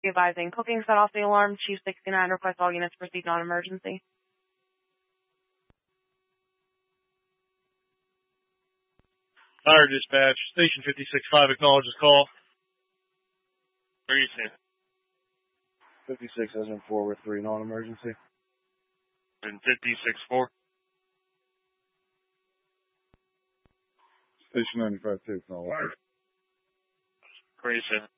Advising. Cooking set off the alarm. Chief 69 requests all units proceed non-emergency. Fire dispatch. Station 56-5 acknowledges call. Where are you seeing? 56 has been forward 3 non-emergency. And 56-4? Station 95-2 acknowledges. Where are you seeing?